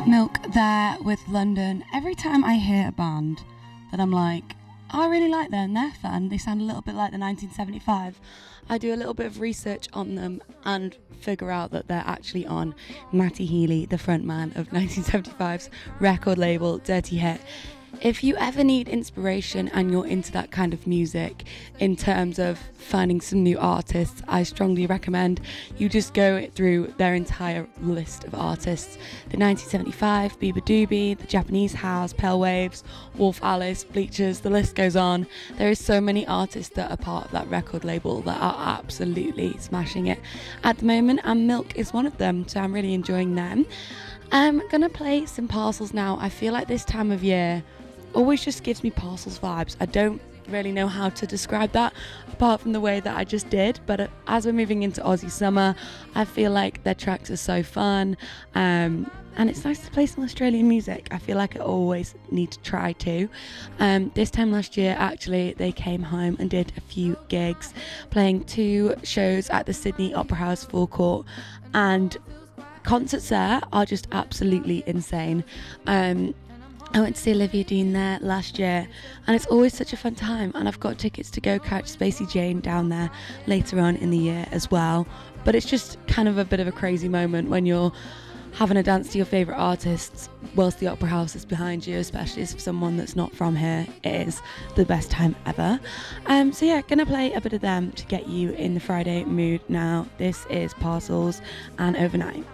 Milk there with London. Every time I hear a band that I'm like, oh, I really like them, they're fun, they sound a little bit like the 1975, I do a little bit of research on them and figure out that they're actually on Matty Healy, the frontman of 1975's record label Dirty Hit. If you ever need inspiration and you're into that kind of music in terms of finding some new artists, I strongly recommend you just go through their entire list of artists. The 1975, Biba Doobie, the Japanese House, Pale Waves, Wolf Alice, Bleachers, the list goes on. There is so many artists that are part of that record label that are absolutely smashing it at the moment, and Milk is one of them, so I'm really enjoying them. I'm gonna play some Parcels now. I feel like this time of year always just gives me Parcels vibes. I don't really know how to describe that apart from the way that I just did, but as we're moving into Aussie summer, I feel like their tracks are so fun, and it's nice to play some Australian music. I feel like I always need to try to. This time last year, actually, they came home and did a few gigs, playing 2 shows at the Sydney Opera House forecourt, and concerts there are just absolutely insane. I went to see Olivia Dean there last year, and it's always such a fun time, and I've got tickets to go catch Spacey Jane down there later on in the year as well. But it's just kind of a bit of a crazy moment when you're having a dance to your favourite artists whilst the Opera House is behind you, especially as someone that's not from here. It is the best time ever. So yeah, gonna play a bit of them to get you in the Friday mood now. This is Parcels and Overnight.